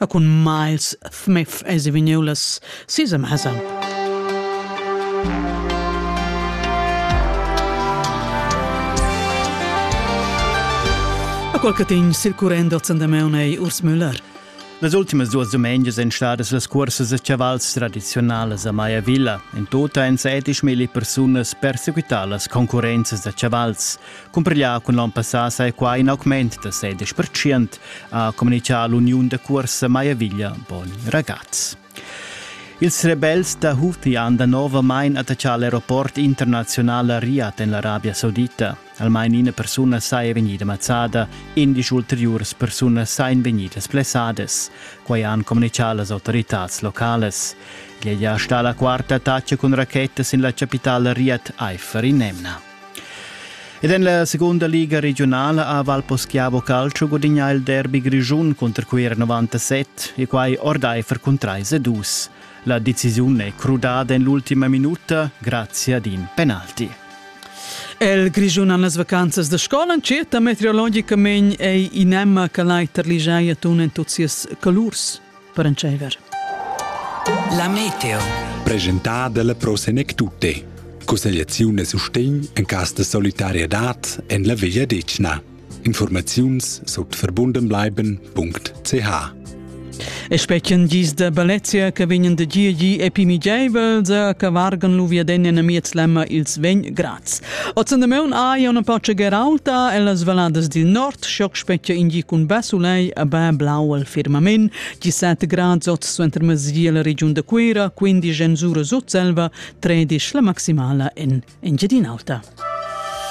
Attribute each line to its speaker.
Speaker 1: e con Miles Smith e si vignulas sisa mesa. A qualche ting circurrendo zandameune Urs Müller.
Speaker 2: Las ultimas duas domengias en stadas las cursas de chavals tradicionales a Maia Villa. In tota en 7.000 personas perseguitar las concorrenzas de chavals. Compreglià con l'an passat sai qua in augment de 16% a comunicar l'Unione de Cursa Maia Villa Bon Ragazz. Ils rebels da Houthi han da nova main attacciato l'aeroport internazionale a Riyadh in l'Arabia Saudita. Almain una persona sai venida mazzada, 11 ulteriores personas sai venida splessades, quai han comunicato las autorità locales. Gli sta la quarta attacca con racchettes in la capitale Riyadh Haifa in Nemna. Ed in la seconda liga regionale a Valposchiavo Calcio guadagna il derby Grigiun contro Quera 97 e quai Ordaifer con 3-2. La decisione è crudata nell'ultima minuta grazie ad un penalti.
Speaker 1: El Grigiun han las vacanzas da scola, certa meteorologicament ei inemma che l'aiter ligeia tun en tutsias calurs per encever.
Speaker 3: La meteo.
Speaker 4: Presentata dalla Prosenectute. Consigliazione sustegn in cas de solidarietà en la Via Decna. Informaziuns sot verbundenbleiben.ch.
Speaker 1: E specchian gis de Balezia che vegnan de Gigi e Pimigevels che vargan l'uvia denne a miez lemma ils 20 grads. O zandameun aia una pocha geralta e las valadas del nord, scioc specchia in gi cun besulei a be blau al firmament, 17 grads ot su intermesia la regione de Quera, 15 gensura sot selva, 13 la maximala in Gedinauta.